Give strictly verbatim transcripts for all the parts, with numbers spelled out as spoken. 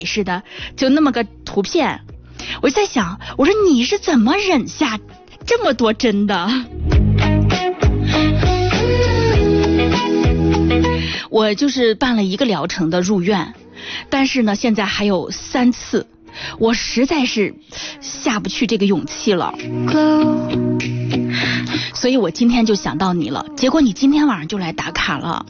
似的，就那么个图片。我就在想，我说你是怎么忍下这么多针的？我就是办了一个疗程的入院，但是呢，现在还有三次，我实在是下不去这个勇气了。所以我今天就想到你了，结果你今天晚上就来打卡了。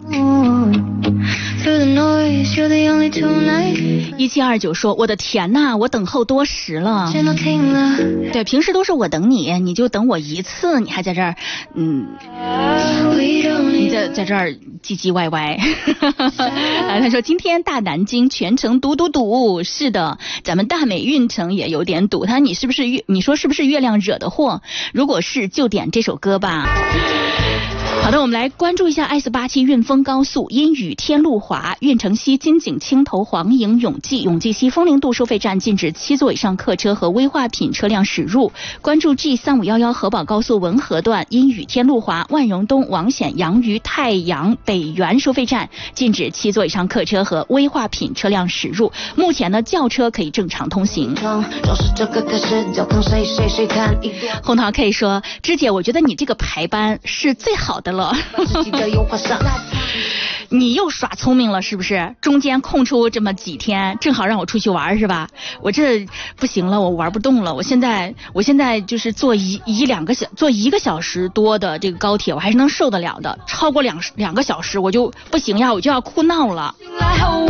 一七二九说，我的天呐，我等候多时了。对，平时都是我等你，你就等我一次，你还在这儿，嗯，你在在这儿唧唧歪歪。啊，他说今天大南京全程堵堵堵，是的，咱们大美运城也有点堵。他说你是不是月？你说是不是月亮惹的祸？如果是，就点这首歌吧。好的，我们来关注一下 S 八七运丰高速，阴雨天路滑，运城西金井青头黄营永济永济西丰陵渡收费站禁止七座以上客车和危化品车辆驶入。关注 G 三五一一河宝高速文河段，阴雨天路滑，万荣东王显杨鱼太阳北园收费站禁止七座以上客车和危化品车辆驶入。目前呢，轿车可以正常通行。红桃 K 说，芝姐，我觉得你这个排班是最好的了。你又耍聪明了是不是？中间空出这么几天，正好让我出去玩是吧？我这不行了，我玩不动了。我现在我现在就是坐一一两个小坐一个小时多的这个高铁，我还是能受得了的。超过两两个小时我就不行呀，我就要哭闹了。